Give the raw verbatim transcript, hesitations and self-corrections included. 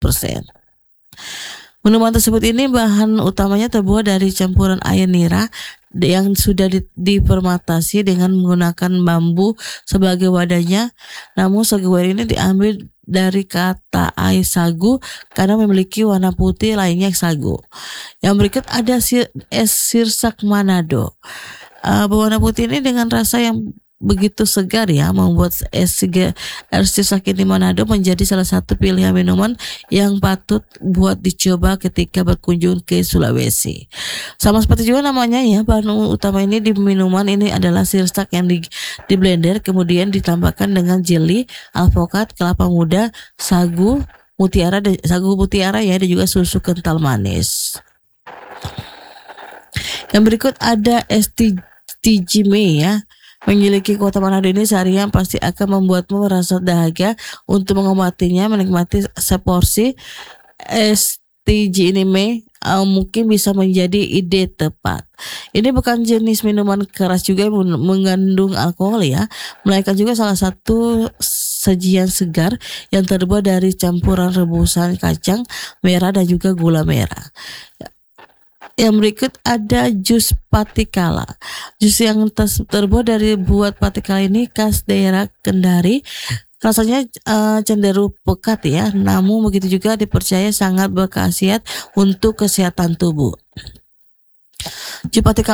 persen. Minuman tersebut ini bahan utamanya terbuat dari campuran air nira yang sudah di, difermentasi dengan menggunakan bambu sebagai wadahnya. Namun saguwer ini diambil dari kata air sagu karena memiliki warna putih lainnya sagu. Yang berikut ada sir, es sirsak Manado. Uh, berwarna putih ini dengan rasa yang begitu segar ya, membuat es sirsak ini Manado menjadi salah satu pilihan minuman yang patut buat dicoba ketika berkunjung ke Sulawesi. Sama seperti juga namanya ya, bahan utama ini di minuman ini adalah sirsak yang di, di blender kemudian ditambahkan dengan jeli, alpukat, kelapa muda, sagu mutiara, sagu mutiara ya, dan juga susu kental manis. Yang berikut ada es Tijime ya. Memiliki kota Manado ini seharian pasti akan membuatmu merasa dahaga. Untuk mengobatinya, menikmati seporsi es Tijime uh, mungkin bisa menjadi ide tepat. Ini bukan jenis minuman keras juga yang mengandung alkohol ya, melainkan juga salah satu sajian segar yang terbuat dari campuran rebusan kacang merah dan juga gula merah. Yang berikut ada jus patikala. Jus yang terbuat dari buah patikala ini khas daerah Kendari. Rasanya uh, cenderung pekat ya, namun begitu juga dipercaya sangat berkhasiat untuk kesehatan tubuh. Jus patikala